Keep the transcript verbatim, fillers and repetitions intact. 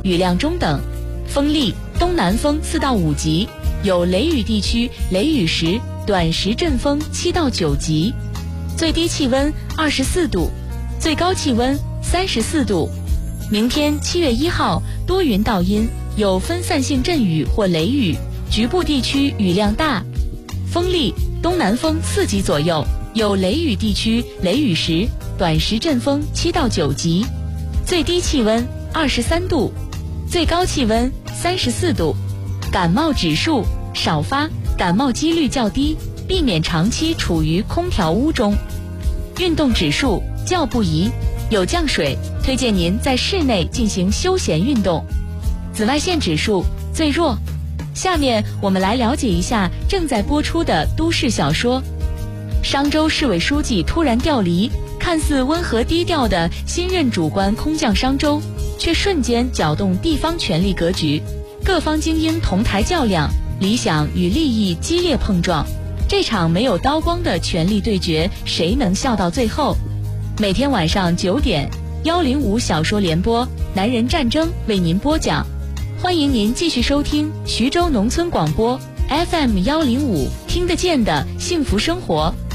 雨量中等，风力东南风四到五级，有雷雨地区雷雨时短时阵风七到九级。最低气温二十四度，最高气温三十四度。明天七月一号多云到阴，有分散性阵雨或雷雨，局部地区雨量大，风力东南风四级左右，有雷雨地区雷雨时短时阵风七到九级。最低气温二十三度，最高气温三十四度。感冒指数少发，感冒几率较低，避免长期处于空调屋中。运动指数较不宜，有降水，推荐您在室内进行休闲运动。紫外线指数最弱。下面我们来了解一下正在播出的都市小说。商州市委书记突然调离，看似温和低调的新任主官空降商州，却瞬间搅动地方权力格局，各方精英同台较量，理想与利益激烈碰撞。这场没有刀光的权力对决，谁能笑到最后？每天晚上九点，幺零五小说联播《男人战争》为您播讲。欢迎您继续收听徐州农村广播 F M 幺零五，听得见的幸福生活。